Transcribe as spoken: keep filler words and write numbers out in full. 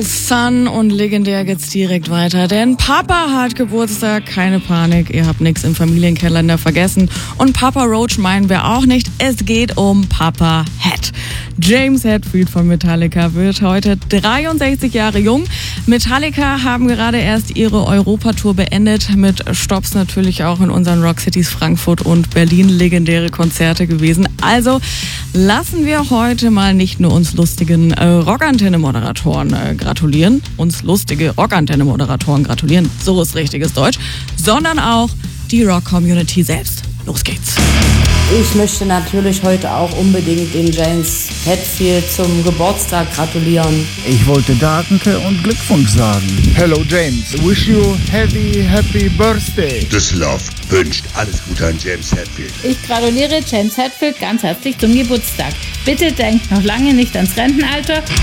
Sun und legendär geht's direkt weiter, denn Papa hat Geburtstag, keine Panik, ihr habt nichts im Familienkalender vergessen und Papa Roach meinen wir auch nicht, es geht um Papa Hed. James Hetfield von Metallica wird heute dreiundsechzig Jahre jung. Metallica haben gerade erst ihre Europatour beendet, mit Stopps natürlich auch in unseren Rockcities Frankfurt und Berlin, legendäre Konzerte gewesen. Also lassen wir heute mal nicht nur uns lustigen äh, Rockantenne-Moderatoren äh, gratulieren, uns lustige Rockantenne-Moderatoren gratulieren, so ist richtiges Deutsch, sondern auch die Rock-Community selbst. Los geht's. Ich möchte natürlich heute auch unbedingt dem James Hetfield zum Geburtstag gratulieren. Ich wollte Danke und Glückwunsch sagen. Hello James, wish you happy, happy birthday. Düsseldorf wünscht alles Gute an James Hetfield. Ich gratuliere James Hetfield ganz herzlich zum Geburtstag. Bitte denkt noch lange nicht ans Rentenalter.